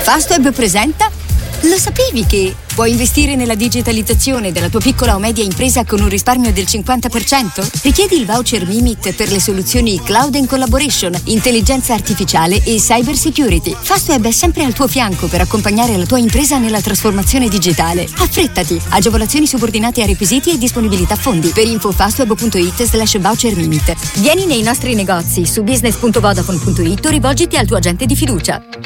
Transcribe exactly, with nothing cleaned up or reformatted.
Fastweb presenta. Lo sapevi che puoi investire nella digitalizzazione della tua piccola o media impresa con un risparmio del cinquanta per cento? Richiedi il voucher Mimit per le soluzioni Cloud and Collaboration, intelligenza artificiale e cyber security. Fastweb è sempre al tuo fianco per accompagnare la tua impresa nella trasformazione digitale. Affrettati! Agevolazioni subordinate a requisiti e disponibilità fondi. Per info fastweb.it slash voucher Mimit. Vieni nei nostri negozi su business punto vodafone punto it o rivolgiti al tuo agente di fiducia.